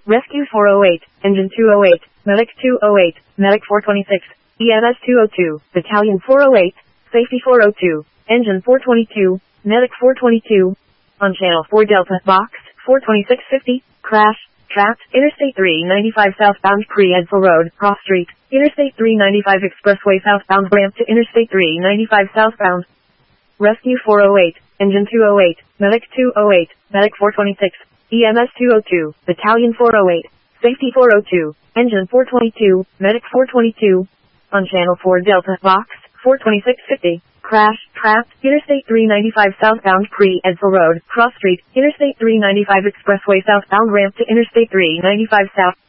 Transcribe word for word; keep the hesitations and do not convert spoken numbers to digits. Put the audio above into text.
Rescue four oh eight, Engine two oh eight, Medic two oh eight, Medic four twenty-six, E M S two oh two, Battalion four oh eight, Safety four oh two, Engine four twenty-two, Medic four twenty-two. On Channel four Delta, Box four twenty-six fifty, crash, trapped, Interstate three ninety-five southbound Pre-Edsel Road, Cross Street, Interstate three ninety-five Expressway southbound ramp to Interstate three ninety-five southbound. Rescue four oh eight, Engine two oh eight, Medic two oh eight, Medic four twenty-six, E M S two oh two, Battalion four oh eight, Safety four oh two, Engine four twenty-two, Medic four twenty-two. On Channel four Delta, Box four twenty-six fifty, crash, trapped, Interstate three ninety-five southbound Pre-Edsel Road, Cross Street, Interstate three ninety-five Expressway southbound ramp to Interstate three ninety-five south.